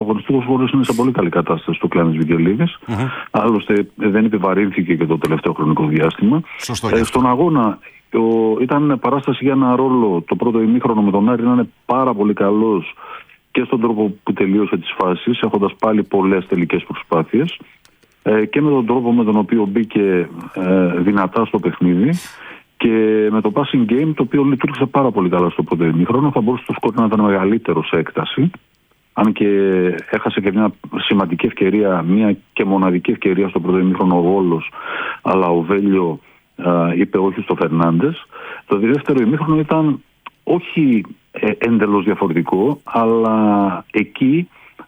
αγωνιστικός χώρος είναι σε πολύ καλή κατάσταση στο Κλάνης Βικελίδης. Άλλωστε δεν επιβαρύνθηκε και το τελευταίο χρονικό διάστημα. Στον αγώνα ήταν παράσταση για ένα ρόλο το πρώτο ημίχρονο με τον Άρη να είναι πάρα πολύ καλός και στον τρόπο που τελείωσε τις φάσεις, έχοντας πάλι πολλές τελικές προσπάθειες, και με τον τρόπο με τον οποίο μπήκε δυνατά στο παιχνίδι και με το passing game, το οποίο λειτουργήσε πάρα πολύ καλά στο πρώτο ημίχρονο. Θα μπορούσε το σκορ να ήταν μεγαλύτερο σε έκταση, αν και έχασε και μια σημαντική ευκαιρία, μια και μοναδική ευκαιρία στο πρώτο ημίχρονο ο Βόλος, αλλά ο Βέλιο είπε όχι στο Φερνάντες. Το δεύτερο ημίχρονο ήταν όχι εντελώς διαφορετικό, αλλά εκεί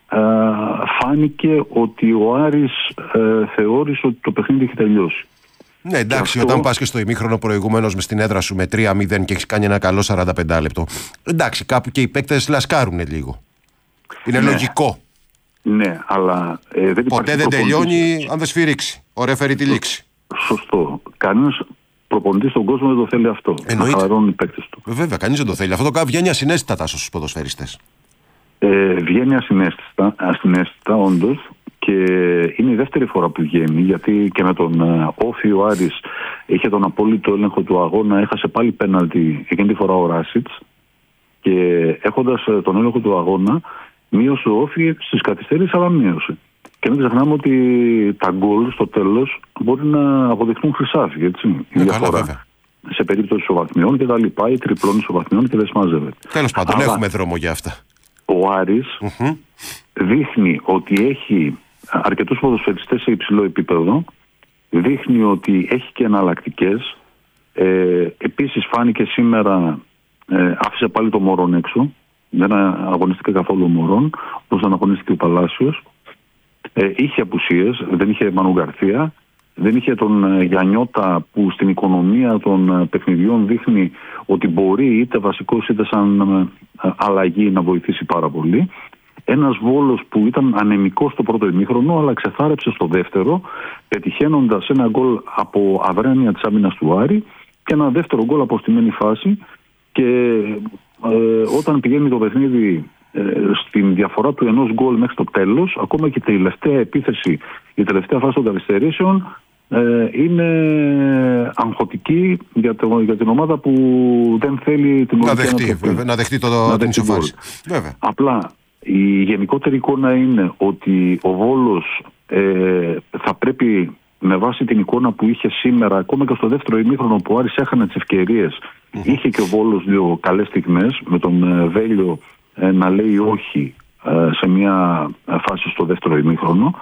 φάνηκε ότι ο Άρης θεώρησε ότι το παιχνίδι έχει τελειώσει. Ναι, εντάξει, όταν πας και στο ημίχρονο προηγουμένως μες στην έδρα σου με 3-0 και έχεις κάνει ένα καλό 45 λεπτό, εντάξει, κάπου και οι παίκτες λασκάρουν λίγο. Είναι λογικό. Ναι, αλλά ποτέ δεν τελειώνει αν δεν σφυρίξει ο ρεφερί τη λήξη. Σωστό. Κανένας προπονητής στον κόσμο δεν το θέλει αυτό. Να χαλαρώνουν οι παίκτες του. Βέβαια, κανείς δεν το θέλει. Αυτό το βγαίνει ασυναίσθητα στους ποδοσφαιριστές. Βγαίνει ασυναίσθητα όντως, και είναι η δεύτερη φορά που βγαίνει, γιατί και με τον Όφη ο Άρης είχε τον απόλυτο έλεγχο του αγώνα, έχασε πάλι πέναλτι εκείνη τη φορά ο Ράσιτς, και έχοντας τον έλεγχο του αγώνα μείωσε ο Όφη στις καθυστερήσεις, αλλά μείωσε. Και μην ξεχνάμε ότι τα γκολ στο τέλος μπορεί να αποδειχθούν χρυσάφι, έτσι. Καλά, σε περίπτωση ισοβαθμιών και τα λοιπά, ή τριπλών ισοβαθμιών και δεν σημάζεται. Τέλος πάντων, έχουμε δρόμο για αυτά. Ο Άρης δείχνει ότι έχει αρκετούς ποδοσφαιριστές σε υψηλό επίπεδο, δείχνει ότι έχει και εναλλακτικές. Επίσης φάνηκε σήμερα, άφησε πάλι το Μωρόν έξω, δεν αγωνίστηκε καθόλου ο Μωρόν, όπως δεν αγωνίστηκε ο Παλάσιος. Είχε απουσίες, δεν είχε Μανου Γκαρθία, δεν είχε τον Γιαννιώτα, που στην οικονομία των παιχνιδιών δείχνει ότι μπορεί είτε βασικός είτε σαν αλλαγή να βοηθήσει πάρα πολύ. Ένας Βόλος που ήταν ανεμικός στο πρώτο ημίχρονο, αλλά ξεθάρεψε στο δεύτερο, πετυχαίνοντας ένα γκολ από αδράνεια της άμυνας του Άρη και ένα δεύτερο γκολ από στημένη φάση, και όταν πηγαίνει το παιχνίδι στην διαφορά του ενός γκολ μέχρι το τέλος, ακόμα και η τελευταία επίθεση, η τελευταία φάση των καθυστερήσεων είναι αγχωτική για την ομάδα που δεν θέλει την να δεχτεί την ισοφάριση. Απλά η γενικότερη εικόνα είναι ότι ο Βόλος θα πρέπει, με βάση την εικόνα που είχε σήμερα, ακόμα και στο δεύτερο ημίχρονο που ο Άρης έχανε τις ευκαιρίες, είχε και ο Βόλος δύο καλές στιγμές, με τον Βέλιο να λέει όχι σε μια φάση στο δεύτερο ημίχρονο,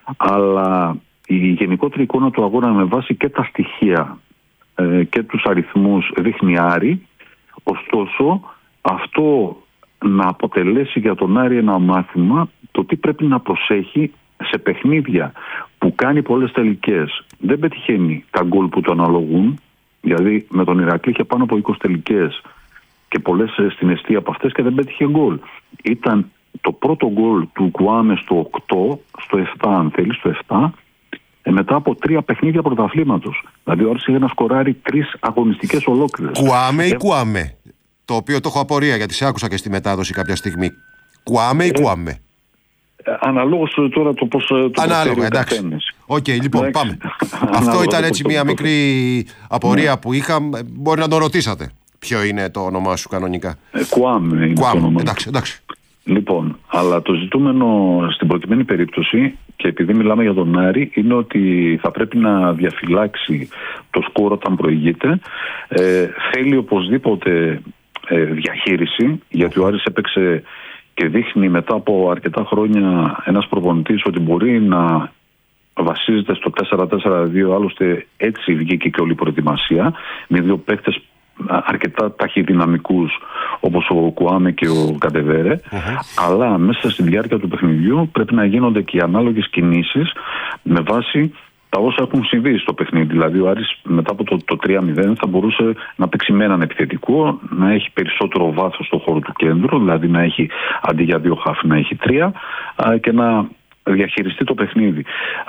αλλά η γενικότερη εικόνα του αγώνα με βάση και τα στοιχεία και τους αριθμούς δείχνει Άρη. Ωστόσο, αυτό να αποτελέσει για τον Άρη ένα μάθημα, το τι πρέπει να προσέχει σε παιχνίδια που κάνει πολλές τελικές. Δεν πετυχαίνει τα γκολ που το αναλογούν, δηλαδή με τον Ηρακλή είχε πάνω από 20 τελικές και πολλές στην αιστεία από αυτές και δεν πέτυχε γκολ. Ήταν το πρώτο γκολ του Κουάμε στο 8, στο 7 αν θέλει, στο 7, μετά από 3 παιχνίδια πρωταθλήματος. Δηλαδή ο Άρης είχε να σκοράρει 3 αγωνιστικές ολόκληρες. Κουάμε ή Κουάμε? Το οποίο το έχω απορία, γιατί σε άκουσα και στη μετάδοση κάποια στιγμή. Κουάμε ή Κουάμε? Αναλόγως τώρα το πώς το ανάλογα, εντάξει. Οκ, λοιπόν, πάμε. Αυτό ήταν έτσι μια μικρή απορία που είχα. Μπορεί να το ρωτήσατε. Ποιο είναι το όνομά σου κανονικά? Κουάμε είναι το όνομά. Εντάξει. Λοιπόν, αλλά το ζητούμενο στην προκειμένη περίπτωση, και επειδή μιλάμε για τον Άρη, είναι ότι θα πρέπει να διαφυλάξει το σκορ όταν προηγείται. Θέλει οπωσδήποτε διαχείριση, γιατί ο Άρης έπαιξε και δείχνει μετά από αρκετά χρόνια ένας προπονητής ότι μπορεί να βασίζεται στο 4-4-2, άλλωστε έτσι βγήκε και όλη η προετοιμασία, με δύο παίκτες αρκετά ταχυδυναμικούς όπως ο Κουάμε και ο Καντεβέρε, αλλά μέσα στη διάρκεια του παιχνιδιού πρέπει να γίνονται και οι ανάλογες κινήσεις με βάση τα όσα έχουν συμβεί στο παιχνίδι. Δηλαδή ο Άρης μετά από το 3-0 θα μπορούσε να παίξει με έναν επιθετικό, να έχει περισσότερο βάθος στο χώρο του κέντρου, δηλαδή να έχει αντί για 2 χαφ να έχει 3 και να διαχειριστεί το παιχνίδι.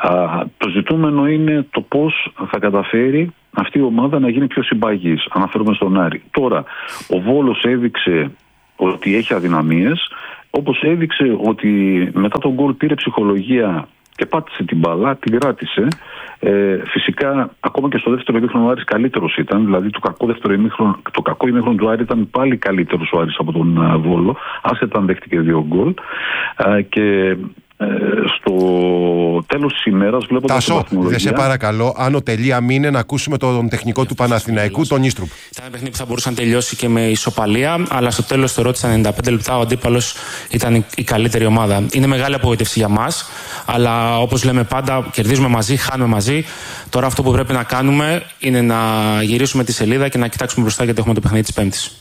Το ζητούμενο είναι το πώς θα καταφέρει αυτή η ομάδα να γίνει πιο συμπαγής. Αναφέρομαι στον Άρη. Τώρα, ο Βόλος έδειξε ότι έχει αδυναμίες. όπως έδειξε ότι μετά τον γκολ πήρε ψυχολογία και πάτησε την μπάλα, την κράτησε. Φυσικά, ακόμα και στο δεύτερο ημίχρονο ο Άρης καλύτερος ήταν. Δηλαδή, το κακό ημίχρονο του Άρη ήταν πάλι καλύτερος ο Άρης από τον Βόλο, άσχετα αν δέχτηκε 2 γκολ. Και στο τέλος της ημέρας, βλέποντας την βαθμολογία. Τάσο, σε παρακαλώ, άνω τελεία μείνε να ακούσουμε τον τεχνικό του Παναθηναϊκού, τον Ίστρουπ. Ήταν ένα παιχνίδι που θα μπορούσε να τελειώσει και με ισοπαλία, αλλά στο τέλος θεωρώ ότι στα 95 λεπτά ο αντίπαλος ήταν η καλύτερη ομάδα. Είναι μεγάλη απογοήτευση για μας, αλλά όπως λέμε πάντα, κερδίζουμε μαζί, χάνουμε μαζί. Τώρα αυτό που πρέπει να κάνουμε είναι να γυρίσουμε τη σελίδα και να κοιτάξουμε μπροστά, γιατί έχουμε το παιχνίδι της Πέμπτης.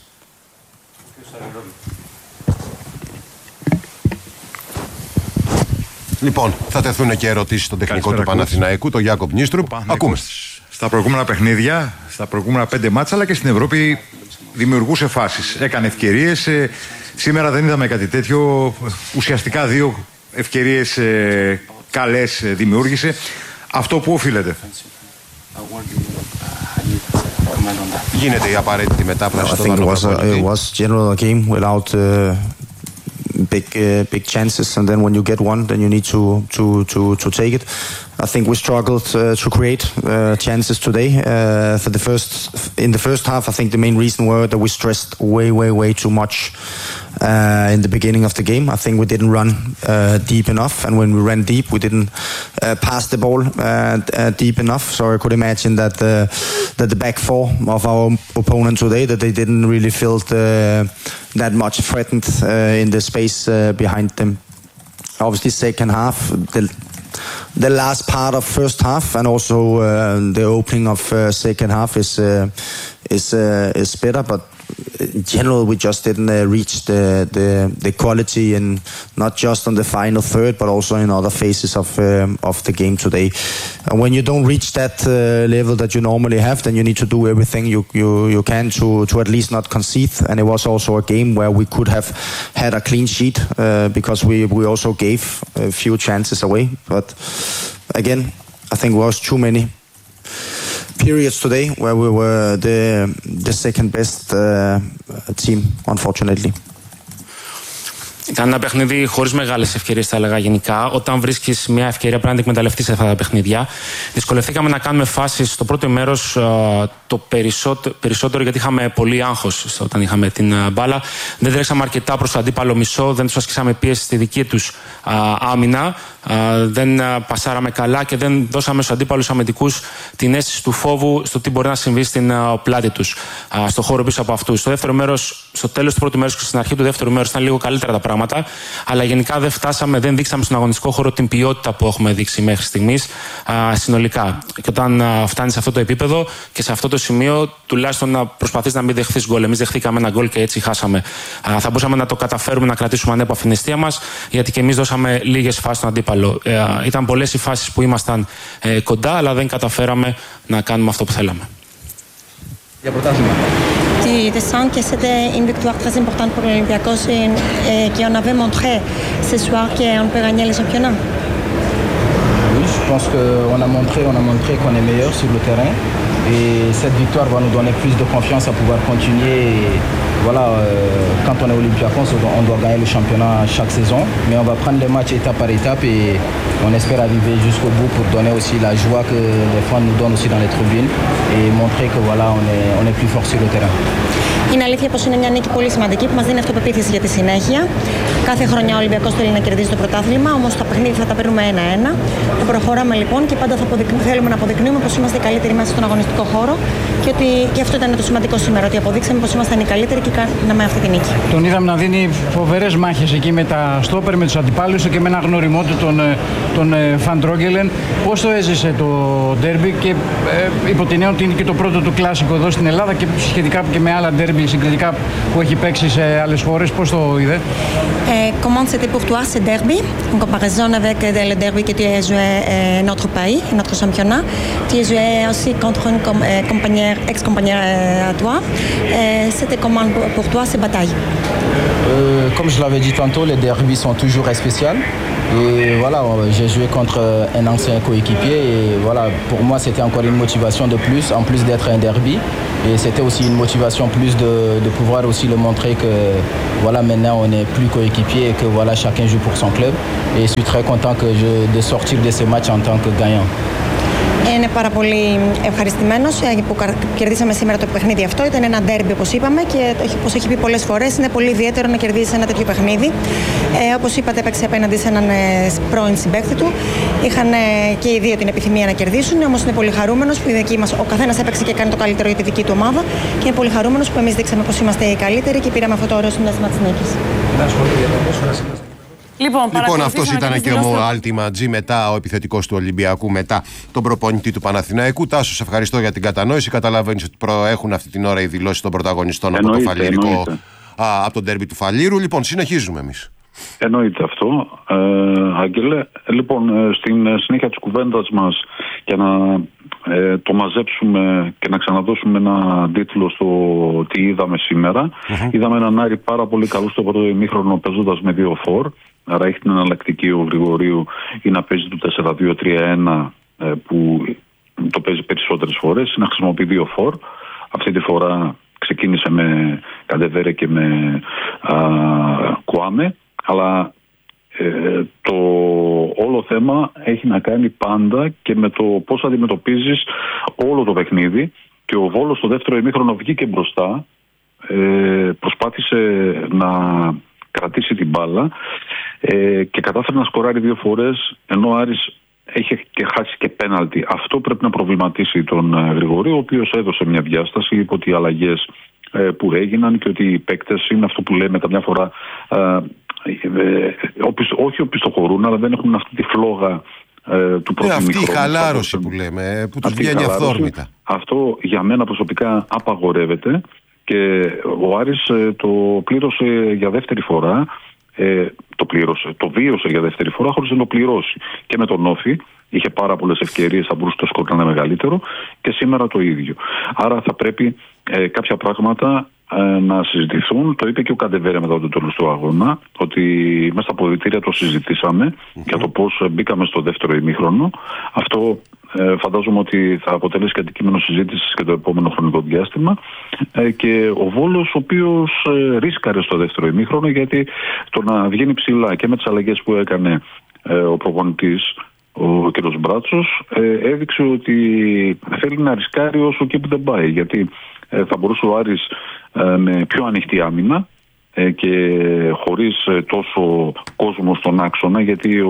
Λοιπόν, θα τεθούν και ερωτήσεις στον τεχνικό του Παναθηναϊκού, τον Γιάκοπ Νίστρουπ. Ακούμε. Στα προηγούμενα παιχνίδια, στα προηγούμενα 5 μάτσα, αλλά και στην Ευρώπη δημιουργούσε φάσεις. Έκανε ευκαιρίες. Σήμερα δεν είδαμε κάτι τέτοιο. Ουσιαστικά 2 ευκαιρίες καλές δημιούργησε. Αυτό που οφείλεται? Γίνεται η απαραίτητη μετάφραση. I think it was general game without big chances, and then when you get one, then you need to take it. I think we struggled to create chances today. In the first half, I think the main reason were that we stressed way too much in the beginning of the game. I think we didn't run deep enough, and when we ran deep, we didn't pass the ball deep enough. So I could imagine that the back four of our opponent today, that they didn't really feel that much threatened in the space behind them. Obviously, second half, the last part of first half and also the opening of second half is better, but in general we just didn't reach the quality, and not just on the final third but also in other phases of the game today. And when you don't reach that level that you normally have, then you need to do everything you can to at least not concede. And it was also a game where we could have had a clean sheet because we also gave a few chances away, but again I think it was too many periods today where we were the second best team, unfortunately. Ήταν ένα παιχνίδι χωρίς μεγάλες ευκαιρίες, θα έλεγα γενικά. Όταν βρίσκεις μια ευκαιρία, πρέπει να την εκμεταλλευτείς αυτά τα παιχνίδια. Δυσκολευτήκαμε να κάνουμε φάσεις στο πρώτο μέρος το περισσότερο, γιατί είχαμε πολύ άγχος όταν είχαμε την μπάλα. Δεν τρέξαμε αρκετά προς το αντίπαλο μισό, δεν τους ασκήσαμε πίεση στη δική τους άμυνα. Δεν πασάραμε καλά και δεν δώσαμε στους αντίπαλους αμυντικούς την αίσθηση του φόβου στο τι μπορεί να συμβεί στην πλάτη τους, στο χώρο πίσω από αυτούς. Στο δεύτερο μέρος, στο τέλος του πρώτου μέρους και στην αρχή του δεύτερου μέρους ήταν λίγο καλύτερα τα πράγματα, αλλά γενικά δεν δείξαμε στον αγωνιστικό χώρο την ποιότητα που έχουμε δείξει μέχρι στιγμής συνολικά. Και όταν φτάνεις σε αυτό το επίπεδο και σε αυτό το σημείο, τουλάχιστον να προσπαθείς να μην δεχθείς γκολ. Εμείς δεχθήκαμε ένα γκολ και έτσι χάσαμε. Θα μπορούσαμε να το καταφέρουμε να κρατήσουμε ανέπαφη την αιστεία μας, γιατί και εμείς δώσαμε λίγες φάσεις στον αντίπαλο. Ήταν πολλές οι φάσεις που ήμασταν κοντά, αλλά δεν καταφέραμε να κάνουμε αυτό που θέλαμε. Για πρωτάθλημα. Tu sens que c'était une victoire très importante pour l'Olympiakos et qu'on avait montré ce soir qu'on peut gagner le championnat? Oui, je pense qu'on a montré qu'on est meilleur sur le terrain. Et cette victoire va nous donner plus de confiance à pouvoir continuer. Et voilà, quand on est Olympiakos, on doit gagner le championnat chaque saison. Mais on va prendre les matchs étape par étape et on espère arriver jusqu'au bout pour donner aussi la joie que les fans nous donnent aussi dans les tribunes et montrer que voilà, on est plus fort sur le terrain. Είναι αλήθεια πως είναι μια νίκη πολύ σημαντική που μας δίνει αυτοπεποίθηση για τη συνέχεια. Κάθε χρονιά ο Ολυμπιακός θέλει να κερδίζει το πρωτάθλημα, όμως τα παιχνίδια θα τα παίρνουμε 1-1. Θα προχωράμε λοιπόν και πάντα θέλουμε να αποδεικνύουμε πως είμαστε οι καλύτεροι μέσα στον αγωνιστικό χώρο και ότι και αυτό ήταν το σημαντικό σήμερα, ότι αποδείξαμε πως ήμασταν οι καλύτεροι και κάναμε αυτή τη νίκη. Τον είδαμε να δίνει φοβερές μάχες εκεί με τα στόπερ, με τους αντιπάλους και με ένα γνωριμό του τον Φαν Τρόγκελεν. Πώς το έζησε το ντέρμπι και υπό την έννοια ότι είναι και το πρώτο του κλάσικο εδώ στην Ελλάδα και σχετικά και με άλλα ντέρμπι συγκριτικά που έχει παίξει σε άλλες χώρες, πώς το είδε? Comment c'était pour toi ce derby en comparaison avec le derby que tu as joué notre pays, notre championnat? Tu as joué aussi contre une ex-compagnie à toi. C'était comment pour toi ces batailles? Comme je l'avais dit tantôt, les derbys sont toujours spéciaux. Et voilà, j'ai joué contre un ancien coéquipier et voilà, pour moi c'était encore une motivation de plus, en plus d'être un derby. Et c'était aussi une motivation plus de pouvoir aussi le montrer que voilà, maintenant on n'est plus coéquipier et que voilà, chacun joue pour son club. Et je suis très content de sortir de ce match en tant que gagnant. Είναι πάρα πολύ ευχαριστημένος που κερδίσαμε σήμερα το παιχνίδι αυτό. Ήταν ένα ντέρμπι, όπως είπαμε, και όπως έχει πει πολλές φορές, είναι πολύ ιδιαίτερο να κερδίσεις ένα τέτοιο παιχνίδι. Όπως είπατε, έπαιξε απέναντι σε έναν πρώην συμπαίκτη του. Είχαν και οι δύο την επιθυμία να κερδίσουν, όμως είναι πολύ χαρούμενος που ο καθένας έπαιξε και κάνει το καλύτερο για τη δική του ομάδα. Και είναι πολύ χαρούμενος που εμείς δείξαμε πως είμαστε οι καλύτεροι και πήραμε αυτό το ωραίο συνέστημα της νίκης. Λοιπόν, αυτός ήταν και ο Αλτιματζή, μετά ο επιθετικός του Ολυμπιακού, μετά τον προπονητή του Παναθηναϊκού. Τάσο, σε ευχαριστώ για την κατανόηση. Καταλαβαίνεις ότι προέχουν αυτή την ώρα οι δηλώσεις των πρωταγωνιστών από το Φαλιρικό, από τον ντέρμπι του Φαλήρου. Λοιπόν, συνεχίζουμε εμείς. Εννοείται αυτό, Άγγελε. Λοιπόν, στην συνέχεια της κουβέντας μας, για να το μαζέψουμε και να ξαναδώσουμε ένα τίτλο στο τι είδαμε σήμερα. Είδαμε έναν Άρη πάρα πολύ καλό στο πρώτο ημίχρονο, παίζοντας με 2 φορ. Άρα έχει την εναλλακτική ο Γρηγορίου ή να παίζει το 4-2-3-1 που το παίζει περισσότερες φορές, ή να χρησιμοποιεί 2 φορ. Αυτή τη φορά ξεκίνησε με Καντεβέρε και με Κουάμε, αλλά το όλο θέμα έχει να κάνει πάντα και με το πώς αντιμετωπίζεις όλο το παιχνίδι. Και ο Βόλος στο δεύτερο ημίχρονο βγήκε μπροστά, προσπάθησε να κρατήσει την μπάλα και κατάφερε να σκοράρει 2 φορές, ενώ ο Άρης έχει και χάσει και πέναλτι. Αυτό πρέπει να προβληματίσει τον Γρηγορίου, ο οποίος έδωσε μια διάσταση, είπε ότι οι αλλαγές που έγιναν και ότι οι παίκτες είναι αυτό που λέμε καμιά φορά, όχι οπισθοχωρούν, αλλά δεν έχουν αυτή τη φλόγα του πρώτου αυτή μικρού. η χαλάρωση που λέμε, που τους βγαίνει αυθόρμητα. Αυτό για μένα προσωπικά απαγορεύεται και ο Άρης το πλήρωσε για δεύτερη φορά. Το βίωσε για δεύτερη φορά χωρίς να το πληρώσει. Και με τον Όφη είχε πάρα πολλές ευκαιρίες, θα μπορούσε το σκορ να είναι μεγαλύτερο, και σήμερα το ίδιο. Άρα θα πρέπει κάποια πράγματα να συζητηθούν. Το είπε και ο Καντεβέρε μετά το τέλος του αγώνα, ότι μέσα στα αποδυτήρια το συζητήσαμε για το πώς μπήκαμε στο δεύτερο ημίχρονο. Αυτό φαντάζομαι ότι θα αποτελέσει και αντικείμενο συζήτησης και το επόμενο χρονικό διάστημα. Και ο Βόλος, ο οποίος ρίσκαρε στο δεύτερο ημίχρονο, γιατί το να βγαίνει ψηλά και με τις αλλαγές που έκανε ο προπονητής, ο κ. Μπράτσος, έδειξε ότι θέλει να ρισκάρει όσο και που δεν πάει. Γιατί θα μπορούσε ο Άρης με πιο ανοιχτή άμυνα και χωρίς τόσο κόσμο στον άξονα, γιατί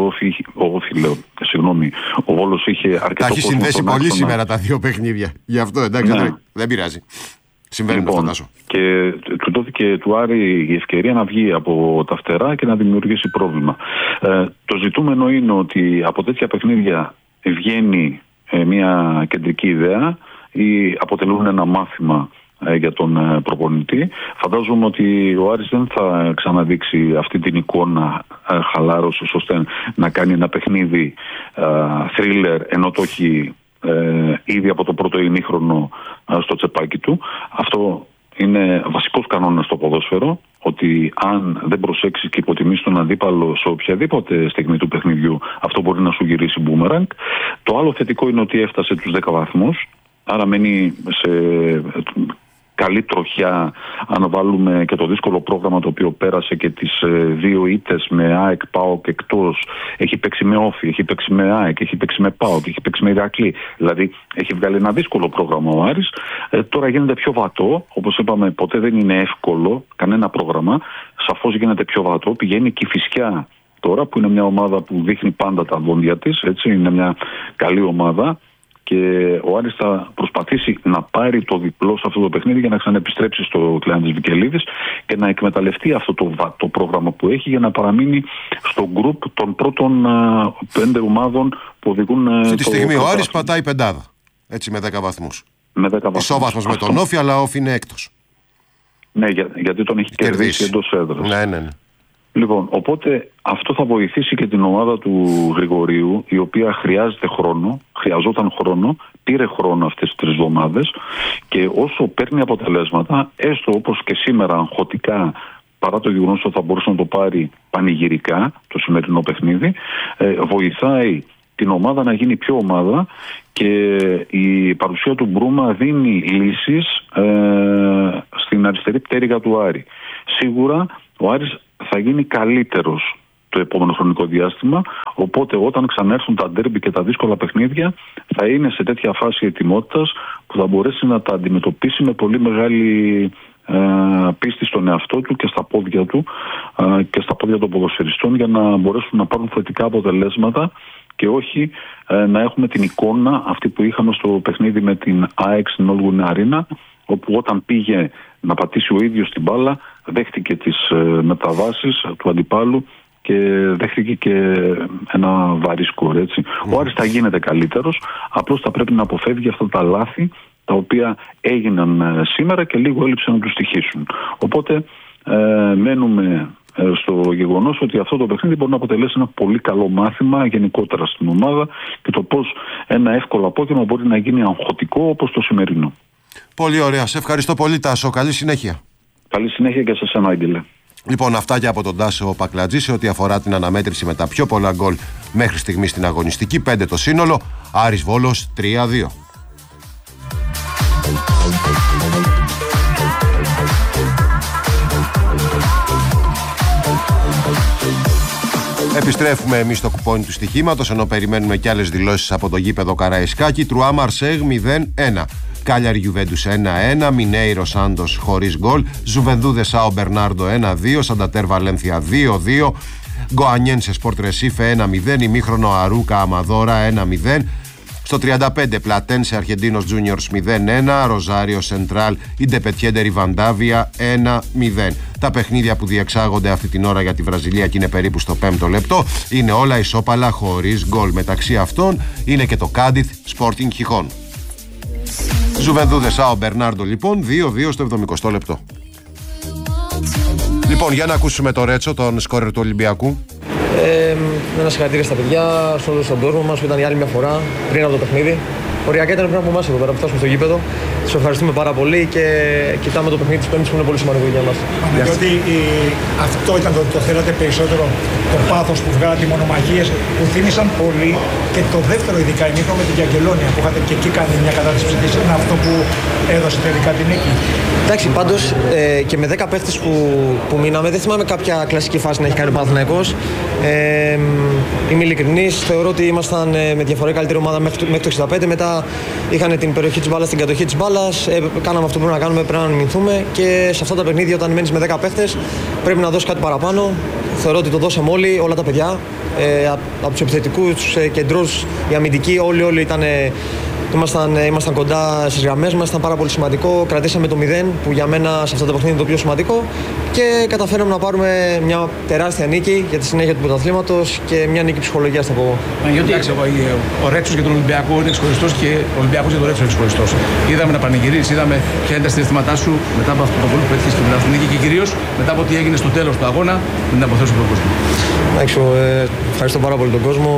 ο Βόλος είχε αρκετό κόσμο. Τα έχει συνδέσει πολύ σήμερα τα δύο παιχνίδια. Γι' αυτό εντάξει, δεν πειράζει. Συμβαίνει λοιπόν, αυτό. Και του δόθηκε του Άρη η ευκαιρία να βγει από τα φτερά και να δημιουργήσει πρόβλημα. Το ζητούμενο είναι ότι από τέτοια παιχνίδια βγαίνει μια κεντρική ιδέα ή αποτελούν ένα μάθημα για τον προπονητή. Φαντάζομαι ότι ο Άρης δεν θα ξαναδείξει αυτή την εικόνα χαλάρωσης ώστε να κάνει ένα παιχνίδι thriller, ενώ το έχει ήδη από το πρώτο ημίχρονο στο τσεπάκι του. Αυτό είναι βασικός κανόνας στο ποδόσφαιρο, ότι αν δεν προσέξεις και υποτιμήσεις τον αντίπαλο σε οποιαδήποτε στιγμή του παιχνιδιού, αυτό μπορεί να σου γυρίσει μπούμεραγκ. Το άλλο θετικό είναι ότι έφτασε τους 10 βαθμούς, άρα μένει σε καλή τροχιά, αν βάλουμε και το δύσκολο πρόγραμμα το οποίο πέρασε και τις 2 ήττες με ΑΕΚ, ΠΑΟΚ εκτός. Έχει παίξει με Όφη, έχει παίξει με ΑΕΚ, έχει παίξει με ΠΑΟΚ, έχει παίξει με Ηρακλή. Δηλαδή έχει βγάλει ένα δύσκολο πρόγραμμα ο Άρης. Τώρα γίνεται πιο βατό, όπως είπαμε, ποτέ δεν είναι εύκολο κανένα πρόγραμμα. Σαφώς γίνεται πιο βατό, πηγαίνει και η Φυσιά τώρα, που είναι μια ομάδα που δείχνει πάντα τα δόντια της, έτσι, είναι μια καλή ομάδα. Και ο Άρης θα προσπαθήσει να πάρει το διπλό σε αυτό το παιχνίδι για να ξαναεπιστρέψει στο κλάν της Βικελίδης και να εκμεταλλευτεί αυτό το πρόγραμμα που έχει για να παραμείνει στο γκρουπ των πρώτων 5 ομάδων που οδηγούν. Αυτή τη στιγμή ο Άρης πατάει πεντάδα. Έτσι με 10 βαθμούς. Ισόβαθμος με τον Όφη, αλλά ο Όφη είναι έκτος. Ναι, γιατί τον έχει κερδίσει εντός έδρας. Ναι. Λοιπόν, οπότε αυτό θα βοηθήσει και την ομάδα του Γρηγορίου, η οποία χρειαζόταν χρόνο, πήρε χρόνο αυτές τις 3 εβδομάδες, και όσο παίρνει αποτελέσματα, έστω όπως και σήμερα αγχωτικά παρά το γεγονός ότι θα μπορούσε να το πάρει πανηγυρικά το σημερινό παιχνίδι, βοηθάει την ομάδα να γίνει πιο ομάδα, και η παρουσία του Μπρούμα δίνει λύσεις στην αριστερή πτέρυγα του Άρη. Σίγουρα ο Άρης θα γίνει καλύτερος το επόμενο χρονικό διάστημα, οπότε όταν ξανέρθουν τα ντέρμπι και τα δύσκολα παιχνίδια θα είναι σε τέτοια φάση ετοιμότητας που θα μπορέσει να τα αντιμετωπίσει με πολύ μεγάλη πίστη στον εαυτό του και στα πόδια του και στα πόδια των ποδοσφαιριστών, για να μπορέσουν να πάρουν θετικά αποτελέσματα και όχι να έχουμε την εικόνα αυτή που είχαμε στο παιχνίδι με την ΑΕΚ στην Όλγουνε Αρίνα, όπου όταν πήγε να πατήσει ο ίδιος την μπάλα δέχτηκε τις μεταβάσεις του αντιπάλου και δέχτηκε και ένα βαρύ σκορ, έτσι. Ο Άρης θα γίνεται καλύτερος, απλώς θα πρέπει να αποφεύγει αυτά τα λάθη τα οποία έγιναν σήμερα και λίγο έλειψαν να τους στοιχήσουν. Οπότε μένουμε στο γεγονός ότι αυτό το παιχνίδι μπορεί να αποτελέσει ένα πολύ καλό μάθημα γενικότερα στην ομάδα και το πώς ένα εύκολο απόγευμα μπορεί να γίνει αγχωτικό όπως το σημερινό. Πολύ ωραία. Σε ευχαριστώ πολύ, Τάσο. Καλή συνέχεια. Καλή συνέχεια και σε εσένα, Άγγελε. Λοιπόν, αυτά και από τον Τάσο Πακλατζή σε ό,τι αφορά την αναμέτρηση με τα πιο πολλά γκολ μέχρι στιγμή στην αγωνιστική. 5 το σύνολο. Άρης Βόλος 3-2. Επιστρέφουμε εμείς στο κουπόνι του στοιχήματος, ενώ περιμένουμε και άλλες δηλώσεις από το γήπεδο Καραϊσκάκη. Τρουά Μαρσέγ 0-1. Κάλιαρη Γιουβέντους 1-1. Μινέιρο Σάντος χωρίς γκολ. Ζουβενδούδε Σάο Μπερνάρντο 1-2. Σαντατέρ Βαλένθια 2-2. Γκοανιένσε Σπορτ Ρεσίφε 1-0. Ημίχρονο Αρούκα Αμαδόρα 1-0. Στο 35 Πλατένσε Αρχεντίνος Τζούνιορς 0-1, Ροζάριο Σεντράλ Ιντεπετιέντε Ριβαντάβια 1-0. Τα παιχνίδια που διεξάγονται αυτή την ώρα για τη Βραζιλία και είναι περίπου στο 5ο λεπτό είναι όλα ισόπαλα χωρίς γκολ. Μεταξύ αυτών είναι και το Κάντιθ Sporting Χιχών. Ζουβενδούδε Σάο Μπερνάρντο λοιπόν 2-2 στο 70ο λεπτό. Λοιπόν, για να ακούσουμε το Ρέτσο, τον σκόρερ του Ολυμπιακού. Ένα συγχαρητήρια στα παιδιά, σε όλο τον κόσμο μας που ήταν για άλλη μια φορά πριν από το παιχνίδι. Οριακά ήταν πριν από εμάς εδώ πέρα που φτάσουμε στο γήπεδο. Σας ευχαριστούμε πάρα πολύ και κοιτάμε το παιχνίδι της Πέμπτης που είναι πολύ σημαντικό για μας. Διότι αυτό ήταν το θέλατε περισσότερο, το πάθος που βγάλατε, οι μονομαγίες που θύμισαν πολύ, και το δεύτερο ειδικά ημίχρονο με την Γιαγγελόνια που είχατε και εκεί κάνει μια κατάσταση ψυχής, είναι αυτό που έδωσε τελικά την νίκη. Εντάξει, πάντως και με 10 παίχτες που μείναμε, δεν θυμάμαι κάποια κλασική φάση να έχει κάνει ο Παναθηναϊκός. Είμαι ειλικρινής, θεωρώ ότι ήμασταν με διαφορά καλύτερη ομάδα μέχρι το 65. Μετά είχαν την περιοχή της μπάλας, την κατοχή της μπάλας. Κάναμε αυτό που πρέπει να κάνουμε, πρέπει να αμυνθούμε. Και σε αυτά τα παιχνίδια, όταν μένεις με 10 παίχτες, πρέπει να δώσεις κάτι παραπάνω. Θεωρώ ότι το δώσαμε όλοι, όλα τα παιδιά. Από τους επιθετικούς, κεντρούς, οι αμυντικοί, όλοι ήμασταν κοντά στις γραμμές μας, ήταν πάρα πολύ σημαντικό. Κρατήσαμε το 0 που για μένα σε αυτά τα παιχνίδια είναι το πιο σημαντικό και καταφέραμε να πάρουμε μια τεράστια νίκη για τη συνέχεια του πρωταθλήματος και μια νίκη ψυχολογίας θα πω. Εντάξει, ο Ρέτσος για τον Ολυμπιακό είναι εξχωριστός και ο Ολυμπιακός για τον Ρέτσο είναι εξχωριστός. Είδαμε να πανηγυρίζεις, είδαμε ποια είναι τα συναισθήματά σου μετά από αυτό το γκολ που πέτυχες στην πρωταθλητική νίκη και κυρίως μετά από τι έγινε στο τέλος του αγώνα με την αποθέωση του κόσμου. Ευχαριστώ πάρα πολύ τον κόσμο.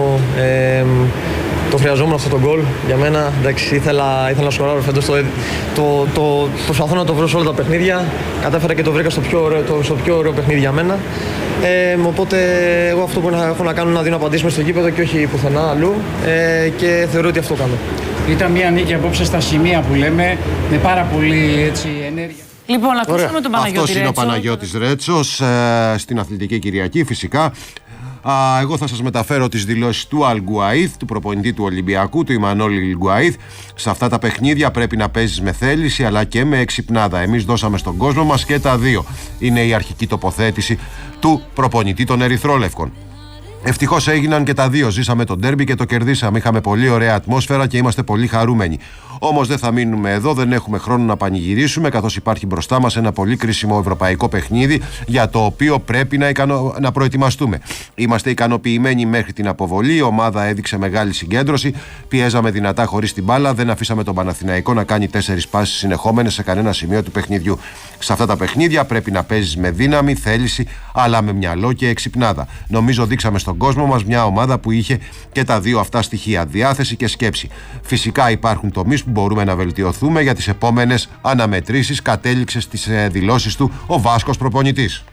Το χρειαζόμουν αυτό το γκολ για μένα. Εντάξει, ήθελα να σκοράρω φέτος. Προσπαθώ να το βρω σε όλα τα παιχνίδια. Κατάφερα και το βρήκα στο πιο ωραίο παιχνίδι για μένα. Οπότε εγώ αυτό που έχω να κάνω είναι να δίνω απαντήσεις μες στο γήπεδο και όχι πουθενά αλλού. Και θεωρώ ότι αυτό κάνω. Ήταν μια νίκη απόψε στα σημεία που λέμε, με πάρα πολύ έτσι, ενέργεια. Λοιπόν, ακούσαμε τον Παναγιώτη Ρέτσο. Αυτός είναι ο Παναγιώτης Ρέτσος στην Αθλητική Κυριακή φυσικά. Εγώ θα σας μεταφέρω τις δηλώσεις του Αλγκουαΐθ, του προπονητή του Ολυμπιακού, του Ιμανόλη Αλγκουαΐθ. Σε αυτά τα παιχνίδια πρέπει να παίζεις με θέληση αλλά και με εξυπνάδα. Εμείς δώσαμε στον κόσμο μας και τα δύο. Είναι η αρχική τοποθέτηση του προπονητή των Ερυθρόλευκων. Ευτυχώς έγιναν και τα δύο. Ζήσαμε τον ντέρμπι και το κερδίσαμε. Είχαμε πολύ ωραία ατμόσφαιρα και είμαστε πολύ χαρούμενοι. Όμως δεν θα μείνουμε εδώ, δεν έχουμε χρόνο να πανηγυρίσουμε, καθώς υπάρχει μπροστά μας ένα πολύ κρίσιμο ευρωπαϊκό παιχνίδι για το οποίο πρέπει να προετοιμαστούμε. Είμαστε ικανοποιημένοι μέχρι την αποβολή. Η ομάδα έδειξε μεγάλη συγκέντρωση. Πιέζαμε δυνατά χωρίς την μπάλα. Δεν αφήσαμε τον Παναθηναϊκό να κάνει 4 πάσεις συνεχόμενες σε κανένα σημείο του παιχνιδιού. Σε αυτά τα παιχνίδια πρέπει να παίζεις με δύναμη, θέληση, αλλά με μυαλό και εξυπνάδα. Νομίζω δείξαμε στον κόσμο μας μια ομάδα που είχε και τα δύο αυτά στοιχεία, διάθεση και σκέψη. Φυσικά υπάρχουν τομείς που μπορούμε να βελτιωθούμε για τις επόμενες αναμετρήσεις, κατέληξε στις δηλώσεις του ο Βάσκος προπονητής.